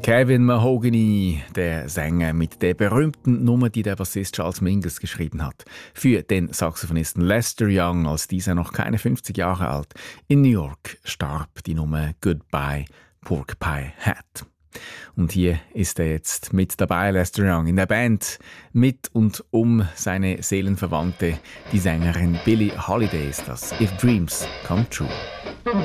Kevin Mahogany, der Sänger mit der berühmten Nummer, die der Bassist Charles Mingus geschrieben hat, für den Saxophonisten Lester Young, als dieser noch keine 50 Jahre alt in New York starb, die Nummer Goodbye Pork Pie Hat. Und hier ist er jetzt mit dabei, Lester Young, in der Band mit und um seine Seelenverwandte, die Sängerin Billie Holiday ist das. If Dreams Come True.